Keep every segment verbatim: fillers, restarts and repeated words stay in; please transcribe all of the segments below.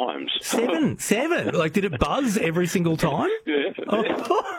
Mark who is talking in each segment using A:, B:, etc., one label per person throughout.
A: times.
B: Seven? Seven? Like, did it buzz every single time?
A: Yeah.
B: Oh.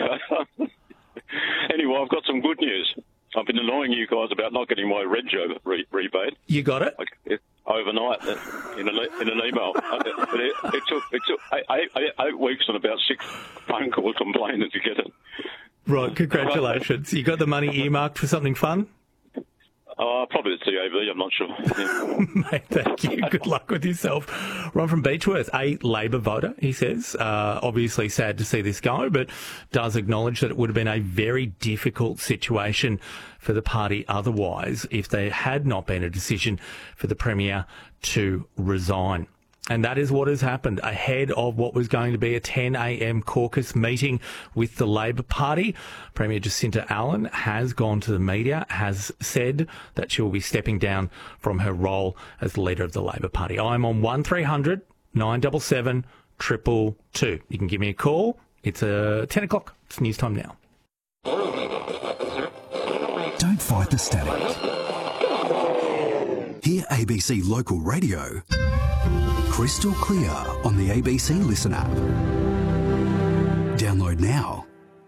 A: Anyway, I've got some good news. I've been annoying you guys about not getting my Rego re- rebate.
B: You got it?
A: Like, it overnight in an, in an email. But it, it took, it took eight, eight, eight weeks and about six phone calls complaining to get it.
B: Right, congratulations. You got the money earmarked for something fun?
A: Uh, probably the T A V, I'm not sure. Yeah.
B: Mate, thank you. Good luck with yourself. Ron from Beechworth, a Labor voter, he says. Uh, obviously sad to see this go, but does acknowledge that it would have been a very difficult situation for the party otherwise if there had not been a decision for the Premier to resign. And that is what has happened ahead of what was going to be a ten a.m. caucus meeting with the Labor Party. Premier Jacinta Allan has gone to the media, has said that she will be stepping down from her role as the leader of the Labor Party. I'm on one three hundred nine seven seven two two two. You can give me a call. It's uh, ten o'clock. It's news time now.
C: Don't fight the static. Hear A B C Local Radio crystal clear on the A B C Listen app. Download now.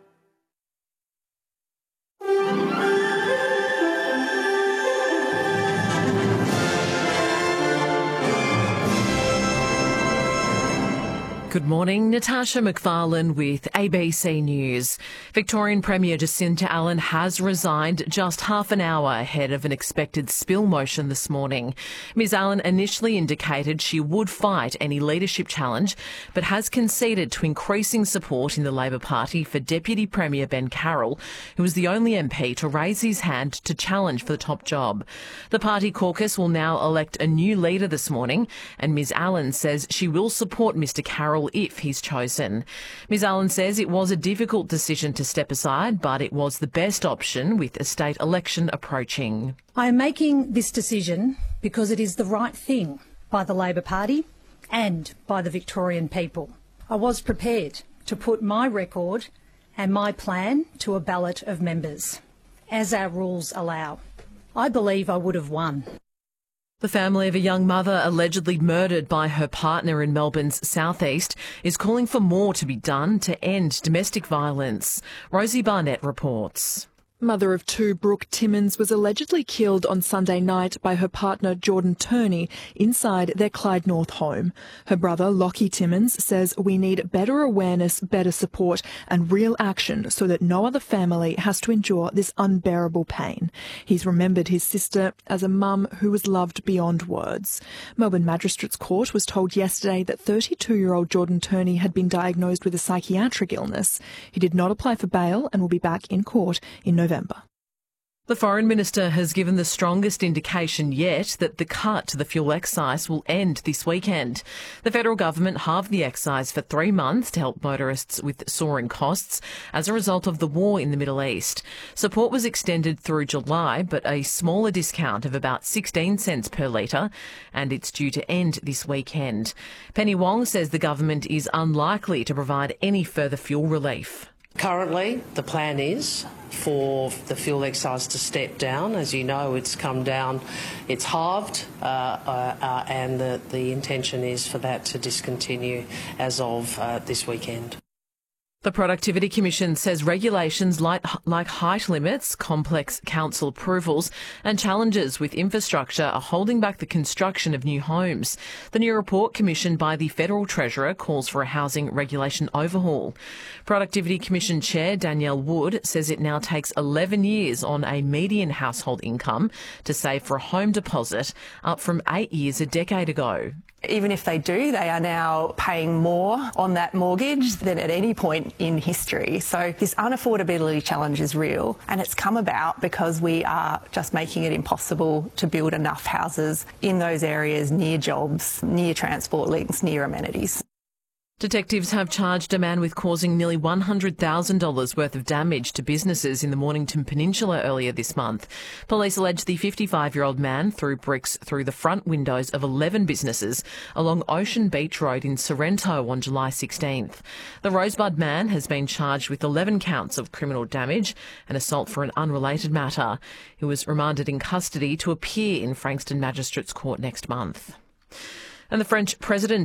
D: Good morning, Natasha McFarlane with A B C News. Victorian Premier Jacinta Allan has resigned just half an hour ahead of an expected spill motion this morning. Ms Allan initially indicated she would fight any leadership challenge, but has conceded to increasing support in the Labor Party for Deputy Premier Ben Carroll, who was the only M P to raise his hand to challenge for the top job. The party caucus will now elect a new leader this morning, and Ms Allan says she will support Mr Carroll if he's chosen. Ms Allan says it was a difficult decision to step aside, but it was the best option with a state election approaching.
E: I am making this decision because it is the right thing by the Labor Party and by the Victorian people. I was prepared to put my record and my plan to a ballot of members, as our rules allow. I believe I would have won.
D: The family of a young mother allegedly murdered by her partner in Melbourne's southeast is calling for more to be done to end domestic violence. Rosie Barnett reports.
F: Mother of two, Brooke Timmins, was allegedly killed on Sunday night by her partner Jordan Turney inside their Clyde North home. Her brother Lockie Timmins says we need better awareness, better support and real action so that no other family has to endure this unbearable pain. He's remembered his sister as a mum who was loved beyond words. Melbourne Magistrates Court was told yesterday that thirty-two-year-old Jordan Turney had been diagnosed with a psychiatric illness. He did not apply for bail and will be back in court in November. November.
D: The Foreign Minister has given the strongest indication yet that the cut to the fuel excise will end this weekend. The federal government halved the excise for three months to help motorists with soaring costs as a result of the war in the Middle East. Support was extended through July, but a smaller discount of about sixteen cents per litre, and it's due to end this weekend. Penny Wong says the government is unlikely to provide any further fuel relief.
G: Currently, the plan is for the fuel excise to step down. As you know, it's come down, it's halved, uh, uh, uh, and the, the intention is for that to discontinue as of uh, this weekend.
D: The Productivity Commission says regulations like, like height limits, complex council approvals and challenges with infrastructure are holding back the construction of new homes. The new report commissioned by the Federal Treasurer calls for a housing regulation overhaul. Productivity Commission Chair Danielle Wood says it now takes eleven years on a median household income to save for a home deposit, up from eight years a decade ago.
H: Even if they do, they are now paying more on that mortgage than at any point in history. So this unaffordability challenge is real, and it's come about because we are just making it impossible to build enough houses in those areas near jobs, near transport links, near amenities.
D: Detectives have charged a man with causing nearly one hundred thousand dollars worth of damage to businesses in the Mornington Peninsula earlier this month. Police allege the fifty-five-year-old man threw bricks through the front windows of eleven businesses along Ocean Beach Road in Sorrento on July sixteenth. The Rosebud man has been charged with eleven counts of criminal damage and assault for an unrelated matter. He was remanded in custody to appear in Frankston Magistrates Court next month. And the French President